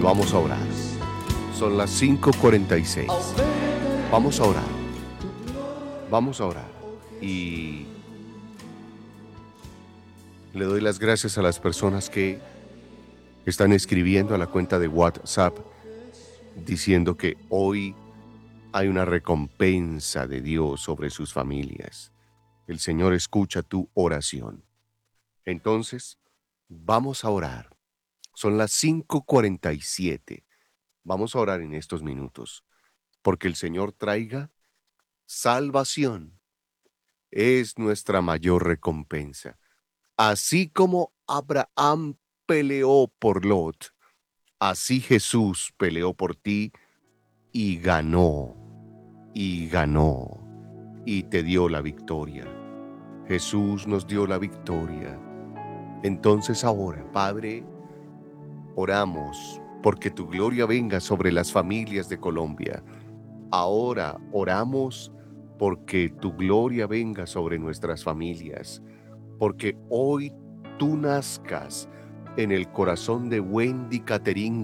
vamos a orar. Son las 5:46. Vamos a orar. Vamos a orar. Y le doy las gracias a las personas que están escribiendo a la cuenta de WhatsApp diciendo que hoy hay una recompensa de Dios sobre sus familias. El Señor escucha tu oración. Entonces, vamos a orar. Son las 5:47. Vamos a orar en estos minutos, porque el Señor traiga salvación. Es nuestra mayor recompensa. Así como Abraham peleó por Lot, así Jesús peleó por ti y ganó, y ganó, y te dio la victoria. Jesús nos dio la victoria. Entonces ahora, Padre, oramos porque tu gloria venga sobre las familias de Colombia. Ahora oramos porque tu gloria venga sobre nuestras familias, porque hoy tú nazcas en el corazón de Wendy Caterín